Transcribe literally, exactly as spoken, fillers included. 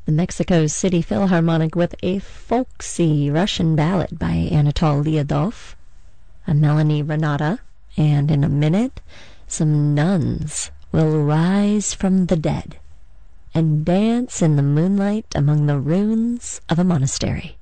the Mexico City Philharmonic with a folksy Russian ballad by Anatol Lyudov, a Melanie Renata, and in a minute, some nuns will rise from the dead and dance in the moonlight among the ruins of a monastery.